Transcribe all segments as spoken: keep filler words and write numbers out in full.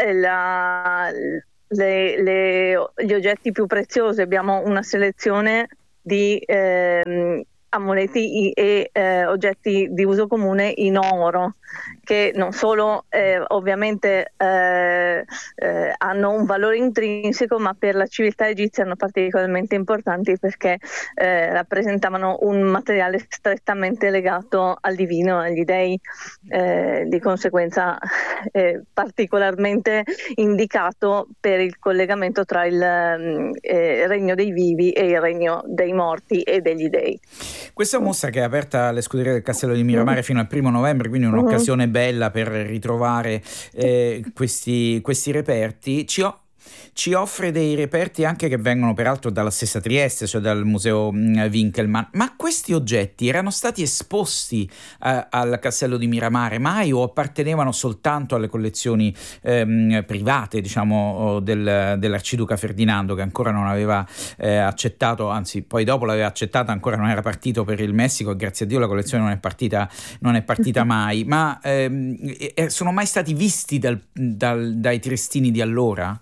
la, le, le, gli oggetti più preziosi. Abbiamo una selezione di ehm, amuleti e eh, oggetti di uso comune in oro, che non solo eh, ovviamente eh, eh, hanno un valore intrinseco, ma per la civiltà egizia erano particolarmente importanti perché eh, rappresentavano un materiale strettamente legato al divino, agli dei, eh, di conseguenza eh, particolarmente indicato per il collegamento tra il eh, regno dei vivi e il regno dei morti e degli dei. Questa mostra, che è aperta alle Scuderie del Castello di Miramare fino al primo novembre, quindi un'occasione bella per ritrovare eh, questi, questi reperti, ci ho ci offre dei reperti anche che vengono peraltro dalla stessa Trieste, cioè dal Museo Winkelmann. Ma questi oggetti erano stati esposti eh, al Castello di Miramare mai, o appartenevano soltanto alle collezioni ehm, private, diciamo, del, dell'Arciduca Ferdinando, che ancora non aveva eh, accettato, anzi poi dopo l'aveva accettata, ancora non era partito per il Messico, e grazie a Dio la collezione non è partita, non è partita mai. Ma ehm, sono mai stati visti dal, dal, dai triestini di allora?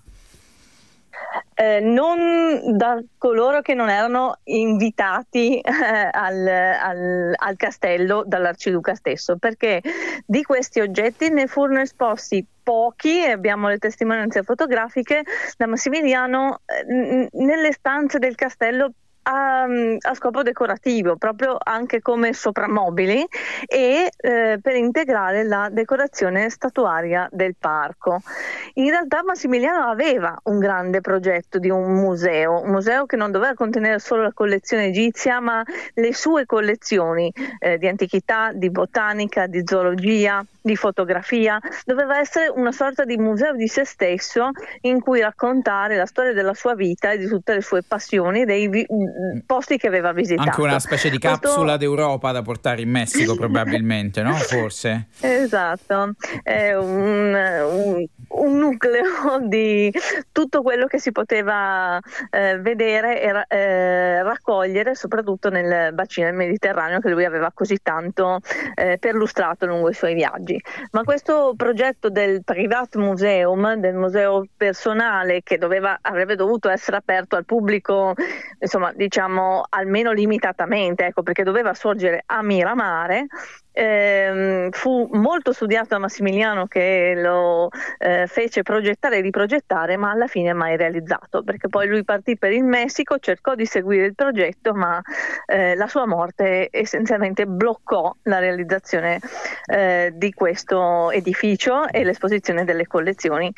Eh, non da coloro che non erano invitati eh, al, al, al castello dall'Arciduca stesso, perché di questi oggetti ne furono esposti pochi, e abbiamo le testimonianze fotografiche, da Massimiliano eh, nelle stanze del castello A, a scopo decorativo, proprio anche come soprammobili, e eh, per integrare la decorazione statuaria del parco. In realtà Massimiliano aveva un grande progetto di un museo, un museo che non doveva contenere solo la collezione egizia, ma le sue collezioni eh, di antichità, di botanica, di zoologia, di fotografia. Doveva essere una sorta di museo di se stesso, in cui raccontare la storia della sua vita e di tutte le sue passioni, dei vi- posti che aveva visitato. Anche una specie di capsula Questo... d'Europa da portare in Messico, probabilmente, no? Forse. Esatto, è un, un, un nucleo di tutto quello che si poteva eh, vedere e eh, raccogliere, soprattutto nel bacino del Mediterraneo, che lui aveva così tanto eh, perlustrato lungo i suoi viaggi. Ma questo progetto del Privat Museum, del museo personale, che doveva, avrebbe dovuto essere aperto al pubblico, insomma, diciamo almeno limitatamente, ecco, perché doveva sorgere a Miramare, ehm, fu molto studiato da Massimiliano, che lo eh, fece progettare e riprogettare, ma alla fine mai realizzato, perché poi lui partì per il Messico, cercò di seguire il progetto, ma eh, la sua morte essenzialmente bloccò la realizzazione eh, di questo edificio e l'esposizione delle collezioni.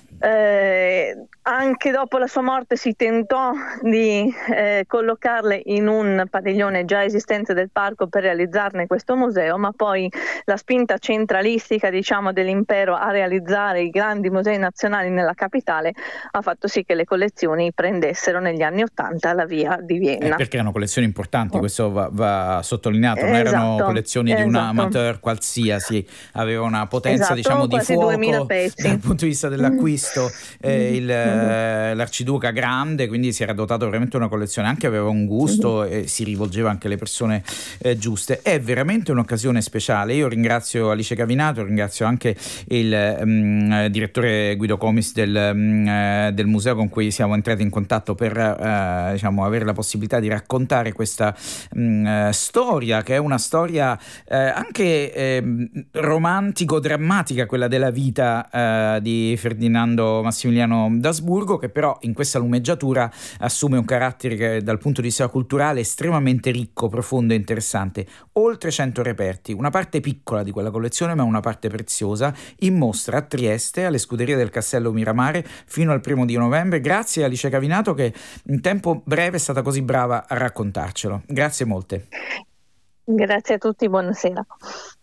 Eh, anche dopo la sua morte si tentò di eh, collocarle in un padiglione già esistente del parco per realizzarne questo museo, ma poi la spinta centralistica, diciamo, dell'impero a realizzare i grandi musei nazionali nella capitale ha fatto sì che le collezioni prendessero negli anni Ottanta la via di Vienna. Eh, perché erano collezioni importanti, questo va, va sottolineato, non esatto, erano collezioni di esatto. un amateur qualsiasi, aveva una potenza, esatto, diciamo, di fuoco pezzi. dal punto di vista dell'acquisto. Eh, il, eh, l'Arciduca grande, quindi si era dotato veramente una collezione, anche aveva un gusto e si rivolgeva anche alle persone eh, giuste. È veramente un'occasione speciale. Io ringrazio Alice Cavinato, ringrazio anche il um, direttore Guido Comis del, um, del museo, con cui siamo entrati in contatto per uh, diciamo avere la possibilità di raccontare questa um, storia, che è una storia uh, anche eh, romantico-drammatica, quella della vita uh, di Ferdinando Massimiliano d'Asburgo, che però in questa lumeggiatura assume un carattere che dal punto di vista culturale è estremamente ricco, profondo e interessante. Oltre cento reperti, una parte piccola di quella collezione ma una parte preziosa, in mostra a Trieste, alle Scuderie del Castello Miramare, fino al primo di novembre. Grazie a Alice Cavinato, che in tempo breve è stata così brava a raccontarcelo. Grazie molte. Grazie a tutti, buonasera.